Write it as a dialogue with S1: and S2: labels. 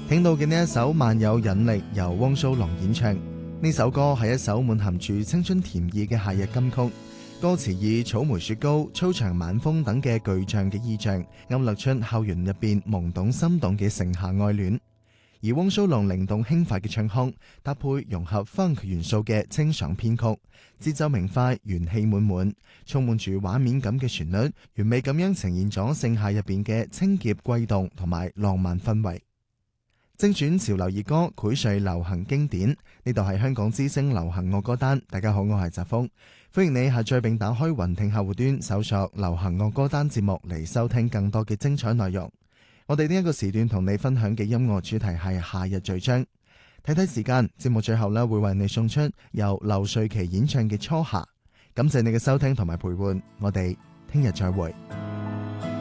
S1: 聽到嘅呢一首《萬有引力》由汪蘇泷演唱，呢首歌係一首滿含住青春甜意嘅夏日金曲，歌詞以草莓雪糕、操場晚風等嘅具象嘅意象，勾勒出校園入邊懵懂心動嘅盛夏愛戀。而汪蘇泷靈動輕快嘅唱腔，搭配融合 funk 元素嘅清爽編曲，節奏明快，元氣滿滿，充滿住畫面感嘅旋律，完美咁樣呈現咗盛夏入邊嘅清潔悸動同埋浪漫氛圍。精選潮流熱歌，薈萃流行經典。呢度係香港之聲流行樂歌單。大家好，我係澤峰，歡迎你下載並打開雲聽客戶端，搜索流行樂歌單節目嚟收聽更多嘅精彩內容。我哋呢一個時段同你分享嘅音樂主題係夏日序章。睇睇時間，節目最後呢會為你送出由劉瑞琪演唱嘅初夏。感謝你嘅收聽同埋陪伴，我哋聽日再會。